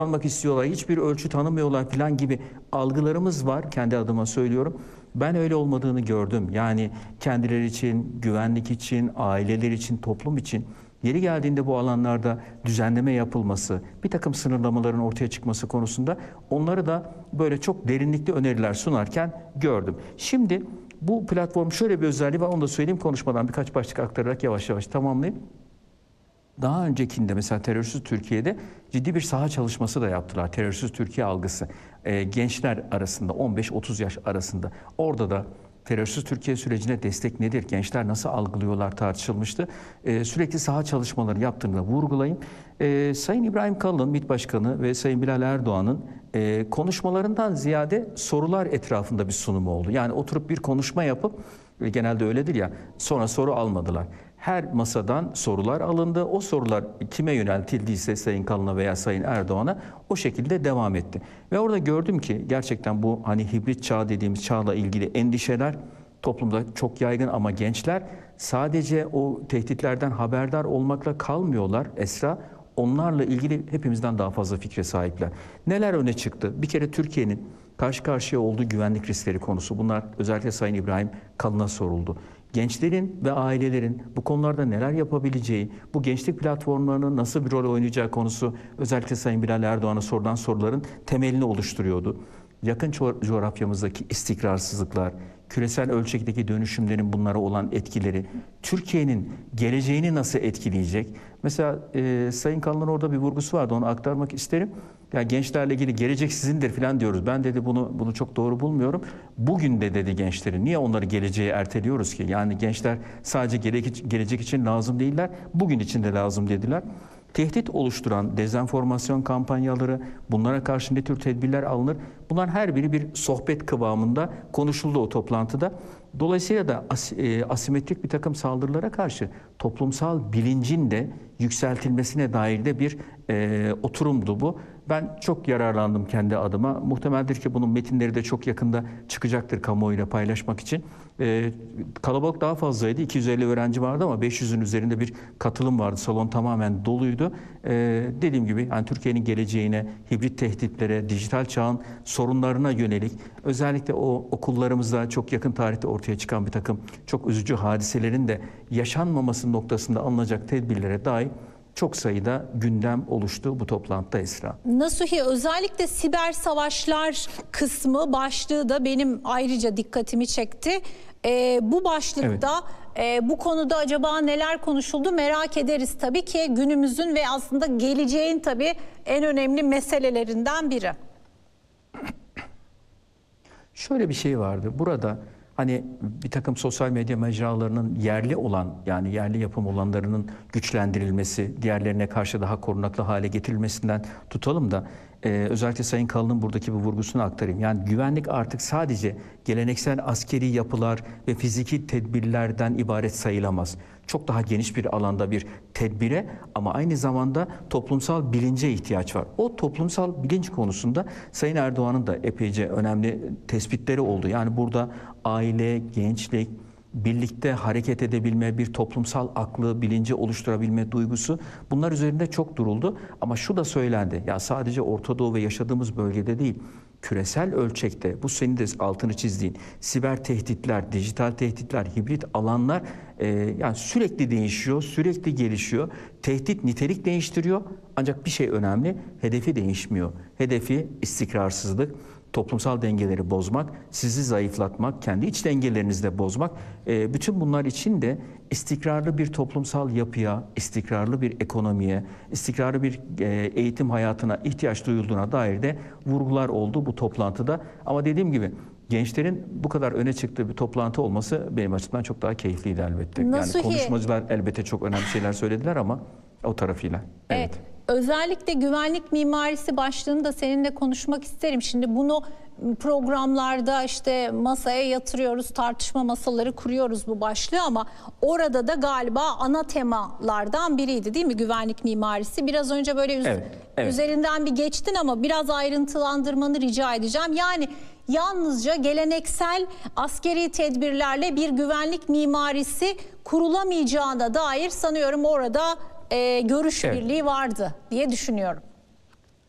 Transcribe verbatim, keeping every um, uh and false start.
almak istiyorlar, hiçbir ölçü tanımıyorlar falan gibi algılarımız var. Kendi adıma söylüyorum. Ben öyle olmadığını gördüm. Yani kendileri için, güvenlik için, aileler için, toplum için yeri geldiğinde bu alanlarda düzenleme yapılması, bir takım sınırlamaların ortaya çıkması konusunda onları da böyle çok derinlikli öneriler sunarken gördüm. Şimdi bu platform şöyle bir özelliği var, onu da söyleyeyim konuşmadan birkaç başlık aktararak yavaş yavaş tamamlayayım. Daha öncekinde mesela Terörsüz Türkiye'de ciddi bir saha çalışması da yaptılar. Terörsüz Türkiye algısı. E, gençler arasında on beş otuz yaş arasında. Orada da Terörsüz Türkiye sürecine destek nedir? Gençler nasıl algılıyorlar tartışılmıştı. E, sürekli saha çalışmaları yaptığını vurgulayayım. E, Sayın İbrahim Kalın'ın, MİT Başkanı ve Sayın Bilal Erdoğan'ın e, konuşmalarından ziyade sorular etrafında bir sunumu oldu. Yani oturup bir konuşma yapıp, genelde öyledir ya, sonra soru almadılar. Her masadan sorular alındı. O sorular kime yöneltildiyse Sayın Kalın'a veya Sayın Erdoğan'a o şekilde devam etti. Ve orada gördüm ki gerçekten bu hani hibrit çağ dediğimiz çağla ilgili endişeler toplumda çok yaygın ama gençler sadece o tehditlerden haberdar olmakla kalmıyorlar Esra. Onlarla ilgili hepimizden daha fazla fikre sahipler. Neler öne çıktı? Bir kere Türkiye'nin karşı karşıya olduğu güvenlik riskleri konusu. Bunlar özellikle Sayın İbrahim Kalın'a soruldu. Gençlerin ve ailelerin bu konularda neler yapabileceği, bu gençlik platformlarının nasıl bir rol oynayacağı konusu özellikle Sayın Bilal Erdoğan'a sorulan soruların temelini oluşturuyordu. Yakın coğrafyamızdaki istikrarsızlıklar, küresel ölçekteki dönüşümlerin bunlara olan etkileri, Türkiye'nin geleceğini nasıl etkileyecek? Mesela e, Sayın Kalın'ın orada bir vurgusu vardı, onu aktarmak isterim. Ya gençlerle ilgili gelecek sizindir falan diyoruz. Ben dedi bunu bunu çok doğru bulmuyorum. Bugün de dedi gençlerin. Niye onları geleceğe erteliyoruz ki? Yani gençler sadece gelecek, gelecek için lazım değiller. Bugün için de lazım dediler. Tehdit oluşturan dezenformasyon kampanyaları, bunlara karşı ne tür tedbirler alınır? Bunlar her biri bir sohbet kıvamında konuşuldu o toplantıda. Dolayısıyla da as, e, asimetrik bir takım saldırılara karşı toplumsal bilincin de yükseltilmesine dair de bir e, oturumdu bu. Ben çok yararlandım kendi adıma. Muhtemeldir ki bunun metinleri de çok yakında çıkacaktır kamuoyuyla paylaşmak için. Ee, kalabalık daha fazlaydı. iki yüz elli öğrenci vardı ama beş yüzün üzerinde bir katılım vardı. Salon tamamen doluydu. Ee, dediğim gibi yani Türkiye'nin geleceğine, hibrit tehditlere, dijital çağın sorunlarına yönelik özellikle o okullarımızda çok yakın tarihte ortaya çıkan bir takım çok üzücü hadiselerin de yaşanmaması noktasında alınacak tedbirlere dair çok sayıda gündem oluştu bu toplantıda Esra. Nasuhi, özellikle siber savaşlar kısmı başlığı da benim ayrıca dikkatimi çekti. Ee, bu başlıkta evet. e, bu konuda acaba neler konuşuldu merak ederiz tabii ki, günümüzün ve aslında geleceğin tabii en önemli meselelerinden biri. Şöyle bir şey vardı burada. Hani bir takım sosyal medya mecralarının yerli olan, yani yerli yapım olanlarının güçlendirilmesi, diğerlerine karşı daha korunaklı hale getirilmesinden tutalım da e, özellikle Sayın Kalın'ın buradaki bu vurgusunu aktarayım. Yani güvenlik artık sadece geleneksel askeri yapılar ve fiziki tedbirlerden ibaret sayılamaz. Çok daha geniş bir alanda bir tedbire ama aynı zamanda toplumsal bilince ihtiyaç var. O toplumsal bilinç konusunda Sayın Erdoğan'ın da epeyce önemli tespitleri oldu. Yani burada aile, gençlik, birlikte hareket edebilme, bir toplumsal aklı, bilinci oluşturabilme duygusu, bunlar üzerinde çok duruldu. Ama şu da söylendi, ya sadece Orta Doğu ve yaşadığımız bölgede değil, küresel ölçekte bu senin de altını çizdiğin siber tehditler, dijital tehditler, hibrit alanlar e, yani sürekli değişiyor, sürekli gelişiyor. Tehdit nitelik değiştiriyor ancak bir şey önemli, hedefi değişmiyor. Hedefi istikrarsızlık, toplumsal dengeleri bozmak, sizi zayıflatmak, kendi iç dengelerinizi de bozmak. E, bütün bunlar için de istikrarlı bir toplumsal yapıya, istikrarlı bir ekonomiye, istikrarlı bir e, eğitim hayatına ihtiyaç duyulduğuna dair de vurgular oldu bu toplantıda. Ama dediğim gibi gençlerin bu kadar öne çıktığı bir toplantı olması benim açımdan çok daha keyifliydi elbette. Nasıl yani konuşmacılar elbette çok önemli şeyler söylediler ama o tarafıyla. Evet. evet. Özellikle güvenlik mimarisi başlığını da seninle konuşmak isterim. Şimdi bunu programlarda işte masaya yatırıyoruz, tartışma masaları kuruyoruz bu başlığı ama orada da galiba ana temalardan biriydi değil mi güvenlik mimarisi? Biraz önce böyle üz evet, evet. üzerinden bir geçtin ama biraz ayrıntılandırmanı rica edeceğim. Yani yalnızca geleneksel askeri tedbirlerle bir güvenlik mimarisi kurulamayacağına dair sanıyorum orada e, görüş evet. birliği vardı diye düşünüyorum.